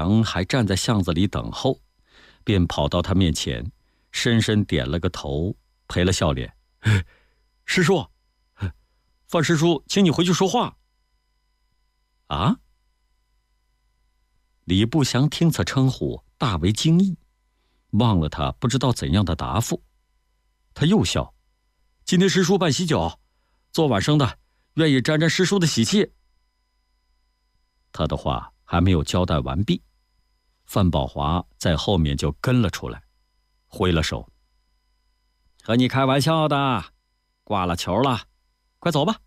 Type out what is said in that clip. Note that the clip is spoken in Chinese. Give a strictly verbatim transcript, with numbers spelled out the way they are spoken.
祥还站在巷子里等候，便跑到他面前，深深点了个头，赔了笑脸：“师叔，范师叔，请你回去说话。”啊！李不祥听此称呼，大为惊异，忘了他不知道怎样的答复。他又笑：“今天师叔办喜酒，做晚生的，愿意沾沾师叔的喜气。”他的话还没有交代完毕，范宝华在后面就跟了出来，挥了手：“和你开玩笑的，挂了球了，快走吧。”